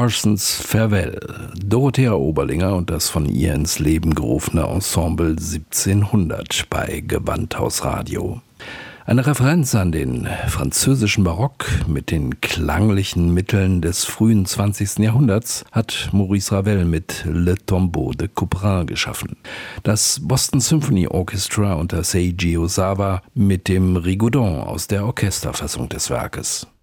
Parsons Farewell, Dorothea Oberlinger und das von ihr ins Leben gerufene Ensemble 1700 bei Gewandhaus Radio. Eine Referenz an den französischen Barock mit den klanglichen Mitteln des frühen 20. Jahrhunderts hat Maurice Ravel mit Le Tombeau de Couperin geschaffen. Das Boston Symphony Orchestra unter Seiji Ozawa mit dem Rigodon aus der Orchesterfassung des Werkes.